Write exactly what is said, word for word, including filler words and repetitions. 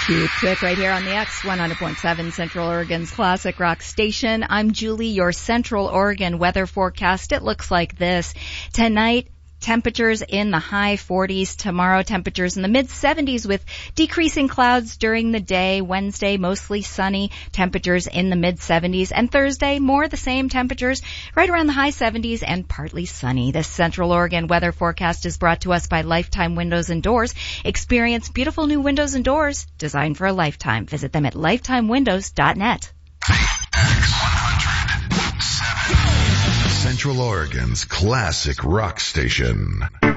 Keep Quick right here on the X one hundred point seven Central Oregon's classic rock station. I'm Julie, your Central Oregon weather forecast. It looks like this. Tonight, temperatures in the high forties. Tomorrow, temperatures in the mid seventies with decreasing clouds during the day. Wednesday, mostly sunny. Temperatures in the mid seventies. And Thursday, more the same temperatures right around the high seventies and partly sunny. This Central Oregon weather forecast is brought to us by Lifetime Windows and Doors. Experience beautiful new windows and doors designed for a lifetime. Visit them at lifetime windows dot net. Central Oregon's classic rock station.